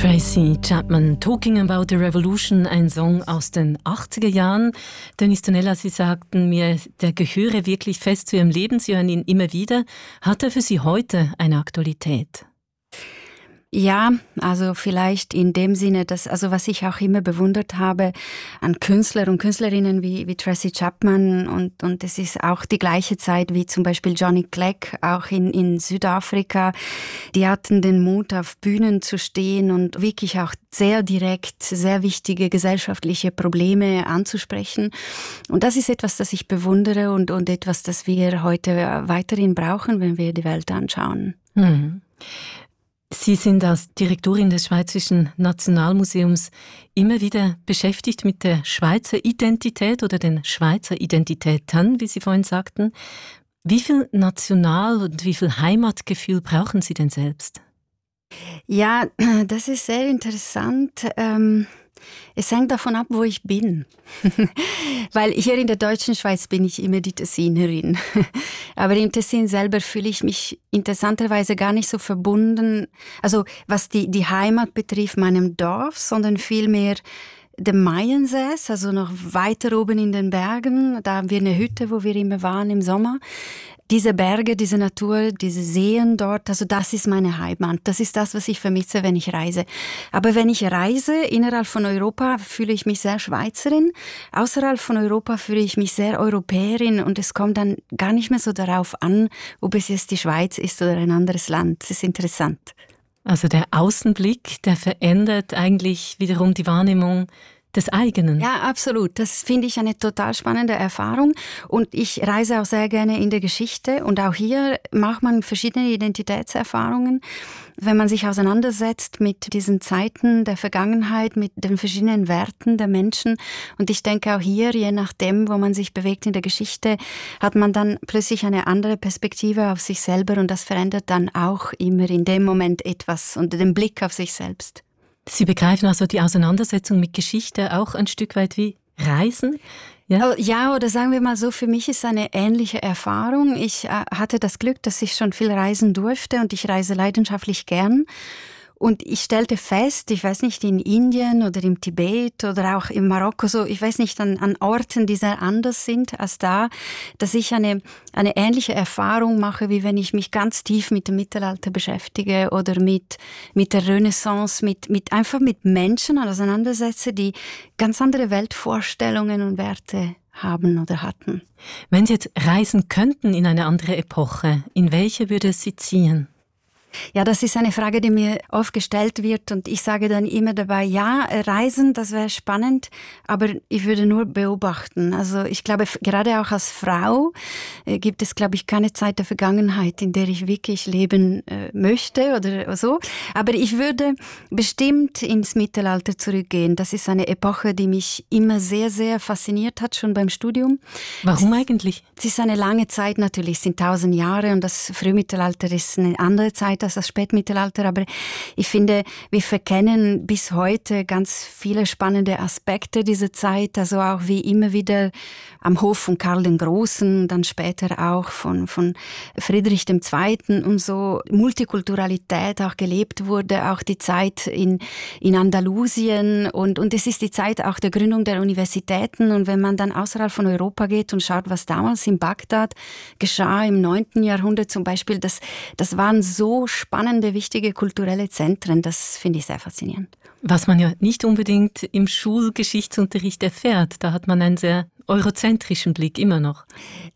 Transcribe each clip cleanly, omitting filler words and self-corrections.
Tracy Chapman, Talking About the Revolution, ein Song aus den 80er Jahren. Dennis Tonella, Sie sagten mir, der gehöre wirklich fest zu Ihrem Leben. Sie hören ihn immer wieder. Hat er für Sie heute eine Aktualität? Ja, also vielleicht in dem Sinne, dass, also was ich auch immer bewundert habe an Künstler und Künstlerinnen wie Tracy Chapman und es ist auch die gleiche Zeit wie zum Beispiel Johnny Clegg, auch in Südafrika. Die hatten den Mut, auf Bühnen zu stehen und wirklich auch sehr direkt, sehr wichtige gesellschaftliche Probleme anzusprechen. Und das ist etwas, das ich bewundere und etwas, das wir heute weiterhin brauchen, wenn wir die Welt anschauen. Mhm. Sie sind als Direktorin des Schweizerischen Nationalmuseums immer wieder beschäftigt mit der Schweizer Identität oder den Schweizer Identitäten, wie Sie vorhin sagten. Wie viel National- und wie viel Heimatgefühl brauchen Sie denn selbst? Ja, das ist sehr interessant. Es hängt davon ab, wo ich bin. Weil hier in der deutschen Schweiz bin ich immer die Tessinerin. Aber im Tessin selber fühle ich mich interessanterweise gar nicht so verbunden, also was die Heimat betrifft, meinem Dorf, sondern vielmehr dem Maiensäß, also noch weiter oben in den Bergen. Da haben wir eine Hütte, wo wir immer waren im Sommer. Diese Berge, diese Natur, diese Seen dort, also das ist meine Heimat. Das ist das, was ich vermisse, wenn ich reise. Aber wenn ich reise innerhalb von Europa, fühle ich mich sehr Schweizerin. Außerhalb von Europa fühle ich mich sehr Europäerin. Und es kommt dann gar nicht mehr so darauf an, ob es jetzt die Schweiz ist oder ein anderes Land. Das ist interessant. Also der Außenblick, der verändert eigentlich wiederum die Wahrnehmung des eigenen. Ja, absolut. Das finde ich eine total spannende Erfahrung. Und ich reise auch sehr gerne in der Geschichte. Und auch hier macht man verschiedene Identitätserfahrungen, wenn man sich auseinandersetzt mit diesen Zeiten der Vergangenheit, mit den verschiedenen Werten der Menschen. Und ich denke auch hier, je nachdem, wo man sich bewegt in der Geschichte, hat man dann plötzlich eine andere Perspektive auf sich selber. Und das verändert dann auch immer in dem Moment etwas und den Blick auf sich selbst. Sie begreifen also die Auseinandersetzung mit Geschichte auch ein Stück weit wie Reisen? Ja? Ja, oder sagen wir mal so, für mich ist eine ähnliche Erfahrung. Ich hatte das Glück, dass ich schon viel reisen durfte und ich reise leidenschaftlich gern. Und ich stellte fest, ich weiß nicht, in Indien oder im Tibet oder auch in Marokko, so, ich weiß nicht, an Orten, die sehr anders sind als da, dass ich eine ähnliche Erfahrung mache, wie wenn ich mich ganz tief mit dem Mittelalter beschäftige oder mit der Renaissance, einfach mit Menschen auseinandersetze, die ganz andere Weltvorstellungen und Werte haben oder hatten. Wenn Sie jetzt reisen könnten in eine andere Epoche, in welche würde es Sie ziehen? Ja, das ist eine Frage, die mir oft gestellt wird und ich sage dann immer dabei, ja, reisen, das wäre spannend, aber ich würde nur beobachten. Also ich glaube, gerade auch als Frau gibt es, glaube ich, keine Zeit der Vergangenheit, in der ich wirklich leben möchte oder so. Aber ich würde bestimmt ins Mittelalter zurückgehen. Das ist eine Epoche, die mich immer sehr, sehr fasziniert hat, schon beim Studium. Warum eigentlich? Es ist eine lange Zeit natürlich, es sind 1000 Jahre und das Frühmittelalter ist eine andere Zeit als das Spätmittelalter, aber ich finde, wir verkennen bis heute ganz viele spannende Aspekte dieser Zeit, also auch wie immer wieder am Hof von Karl den Großen, dann später auch von Friedrich II. Und so Multikulturalität auch gelebt wurde, auch die Zeit in Andalusien und es ist die Zeit auch der Gründung der Universitäten und wenn man dann außerhalb von Europa geht und schaut, was damals in Bagdad geschah im 9. Jahrhundert zum Beispiel, das waren so spannende, wichtige kulturelle Zentren, das finde ich sehr faszinierend. Was man ja nicht unbedingt im Schulgeschichtsunterricht erfährt, da hat man einen sehr eurozentrischen Blick immer noch.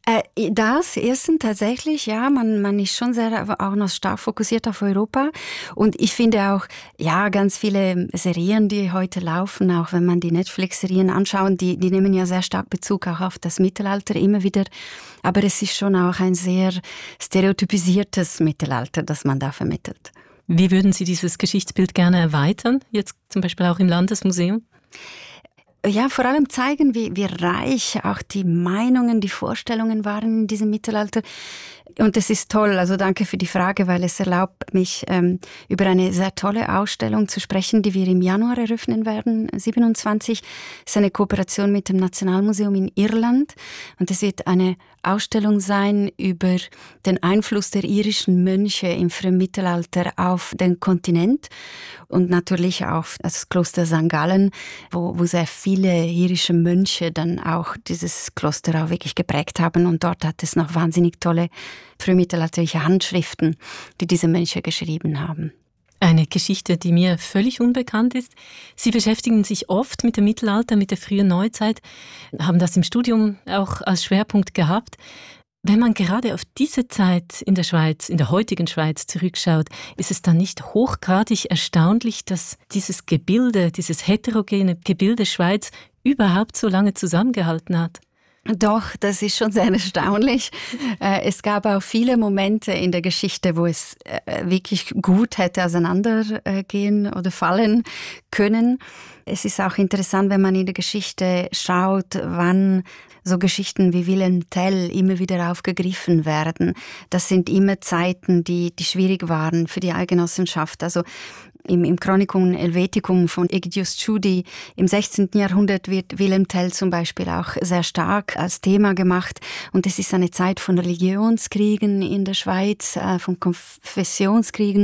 Das erstens tatsächlich, ja, man ist schon sehr auch noch stark fokussiert auf Europa und ich finde auch, ja, ganz viele Serien, die heute laufen, auch wenn man die Netflix-Serien anschaut, die nehmen ja sehr stark Bezug auch auf das Mittelalter immer wieder, aber es ist schon auch ein sehr stereotypisiertes Mittelalter, das man da vermittelt. Wie würden Sie dieses Geschichtsbild gerne erweitern, jetzt zum Beispiel auch im Landesmuseum? Ja, vor allem zeigen, wie reich auch die Meinungen, die Vorstellungen waren in diesem Mittelalter. Und das ist toll, also danke für die Frage, weil es erlaubt mich, über eine sehr tolle Ausstellung zu sprechen, die wir im Januar eröffnen werden, 27. Das ist eine Kooperation mit dem Nationalmuseum in Irland und es wird eine Ausstellung sein über den Einfluss der irischen Mönche im frühen Mittelalter auf den Kontinent und natürlich auf das Kloster St. Gallen, wo sehr viele irische Mönche dann auch dieses Kloster auch wirklich geprägt haben. Und dort hat es noch wahnsinnig tolle frühmittelalterliche Handschriften, die diese Mönche geschrieben haben. Eine Geschichte, die mir völlig unbekannt ist. Sie beschäftigen sich oft mit dem Mittelalter, mit der frühen Neuzeit, haben das im Studium auch als Schwerpunkt gehabt. Wenn man gerade auf diese Zeit in der Schweiz, in der heutigen Schweiz zurückschaut, ist es dann nicht hochgradig erstaunlich, dass dieses Gebilde, dieses heterogene Gebilde Schweiz überhaupt so lange zusammengehalten hat? Doch, das ist schon sehr erstaunlich. Es gab auch viele Momente in der Geschichte, wo es wirklich gut hätte auseinandergehen oder fallen können. Es ist auch interessant, wenn man in der Geschichte schaut, wann so Geschichten wie Wilhelm Tell immer wieder aufgegriffen werden. Das sind immer Zeiten, die schwierig waren für die Eidgenossenschaft. Also im Chronicum Helveticum von Egidius Tschudi im 16. Jahrhundert wird Wilhelm Tell zum Beispiel auch sehr stark als Thema gemacht. Und es ist eine Zeit von Religionskriegen in der Schweiz, von Konfessionskriegen.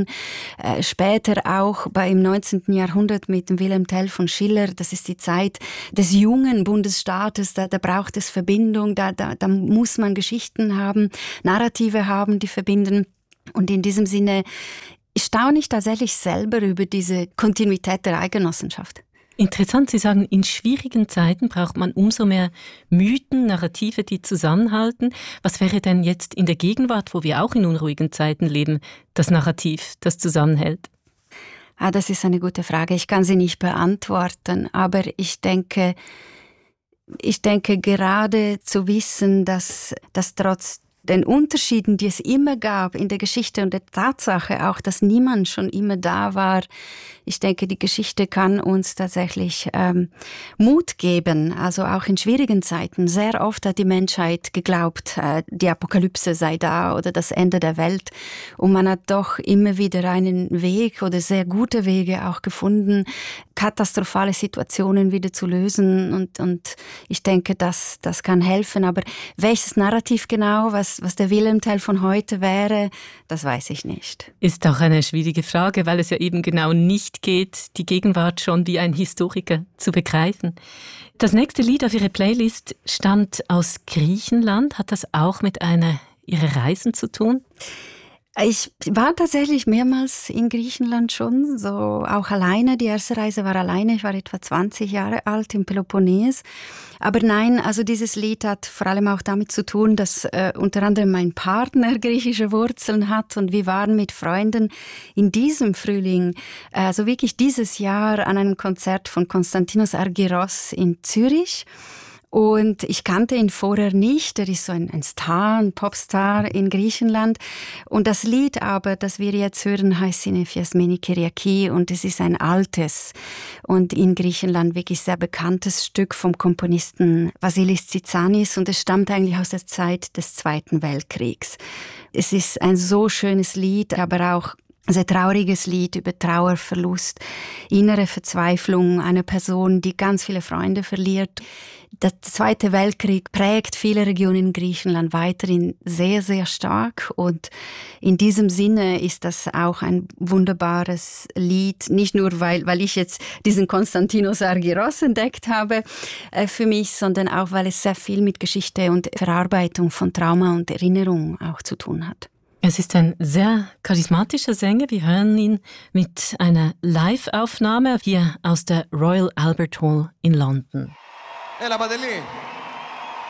Später auch im 19. Jahrhundert mit dem Wilhelm Tell von Schiller. Das ist die Zeit des jungen Bundesstaates. Da braucht es Verbindung, da muss man Geschichten haben, Narrative haben, die verbinden. Und in diesem Sinne staune ich tatsächlich selber über diese Kontinuität der Eidgenossenschaft. Interessant, Sie sagen, in schwierigen Zeiten braucht man umso mehr Mythen, Narrative, die zusammenhalten. Was wäre denn jetzt in der Gegenwart, wo wir auch in unruhigen Zeiten leben, das Narrativ, das zusammenhält? Das ist eine gute Frage. Ich kann sie nicht beantworten, aber ich denke gerade zu wissen, dass trotz den Unterschieden, die es immer gab in der Geschichte und der Tatsache auch, dass niemand schon immer da war. Ich denke, die Geschichte kann uns tatsächlich Mut geben, also auch in schwierigen Zeiten. Sehr oft hat die Menschheit geglaubt, die Apokalypse sei da oder das Ende der Welt. Und man hat doch immer wieder einen Weg oder sehr gute Wege auch gefunden, katastrophale Situationen wieder zu lösen. Und ich denke, das kann helfen. Aber welches Narrativ genau, was der Wilhelm Tell von heute wäre, das weiß ich nicht. Ist auch eine schwierige Frage, weil es ja eben genau nicht geht, die Gegenwart schon wie ein Historiker zu begreifen. Das nächste Lied auf Ihrer Playlist stammt aus Griechenland. Hat das auch mit einer Ihrer Reisen zu tun? Ich war tatsächlich mehrmals in Griechenland schon, so auch alleine. Die erste Reise war alleine, ich war etwa 20 Jahre alt im Peloponnes. Aber nein, also dieses Lied hat vor allem auch damit zu tun, dass unter anderem mein Partner griechische Wurzeln hat und wir waren mit Freunden in diesem Frühling, also wirklich dieses Jahr, an einem Konzert von Konstantinos Argyros in Zürich. Und ich kannte ihn vorher nicht, er ist so ein Star, ein Popstar in Griechenland. Und das Lied aber, das wir jetzt hören, heißt Synephiasmeni Kyriaki und es ist ein altes und in Griechenland wirklich sehr bekanntes Stück vom Komponisten Vasilis Tsitsanis und es stammt eigentlich aus der Zeit des Zweiten Weltkriegs. Es ist ein so schönes Lied, aber auch ein sehr trauriges Lied über Trauer, Verlust, innere Verzweiflung einer Person, die ganz viele Freunde verliert. Der Zweite Weltkrieg prägt viele Regionen in Griechenland weiterhin sehr, sehr stark und in diesem Sinne ist das auch ein wunderbares Lied, nicht nur weil ich jetzt diesen Konstantinos Argyros entdeckt habe für mich, sondern auch weil es sehr viel mit Geschichte und Verarbeitung von Trauma und Erinnerung auch zu tun hat. Es ist ein sehr charismatischer Sänger. Wir hören ihn mit einer Live-Aufnahme hier aus der Royal Albert Hall in London. Έλα Παντελή.